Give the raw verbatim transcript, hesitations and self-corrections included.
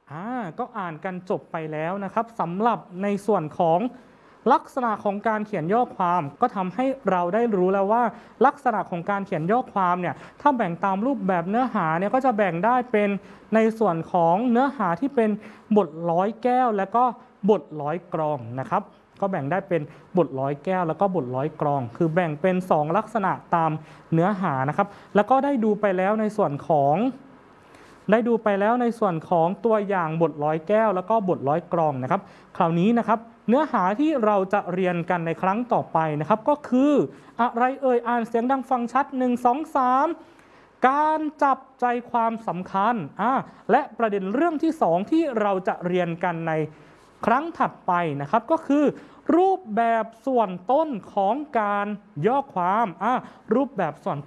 อ่าก็อ่านกันจบไปแล้วนะครับสำหรับในส่วนของลักษณะของการเขียนย่อความก็ทำให้เราได้รู้แล้วว่าลักษณะของการเขียนย่อความเนี่ยถ้าแบ่งตามรูปแบบเนื้อหาเนี่ยก็จะแบ่งได้เป็นในส่วนของเนื้อหาที่เป็นบทร้อยแก้วและก็บทร้อยกรองนะครับก็แบ่งได้เป็นบทร้อยแก้วแล้วก็บทร้อยกรองคือแบ่งเป็นสองลักษณะตามเนื้อหานะครับแล้วก็ได้ดูไปแล้วในส่วนของได้ดูไปแล้วในส่วนของตัวอย่างบทร้อยแก้วแล้วก็บทร้อยกรองนะครับคราวนี้นะครับเนื้อหาที่เราจะเรียนกันในครั้งต่อไปนะครับก็คืออะไรเอ่ยอ่านเสียงดังฟังชัดหนึ่ง สอง สามการจับใจความสำคัญอ่าและประเด็นเรื่องที่สองที่เราจะเรียนกันในครั้งถัดไปนะครับก็คือรูปแบบส่วนต้นของการย่อความอ่ารูปแบบส่วน